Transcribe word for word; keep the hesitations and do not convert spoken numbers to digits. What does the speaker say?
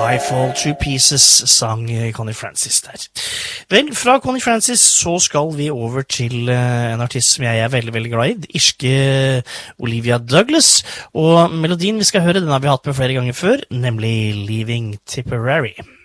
I Fall to Pieces, sang Connie Francis der. Vel, fra Connie Francis så skal vi over til uh, en artist som jeg er veldig, veldig glad i, irske Olivia Douglas, og melodien vi skal høre, den har vi hatt med flere ganger før, nemlig Leaving Tipperary.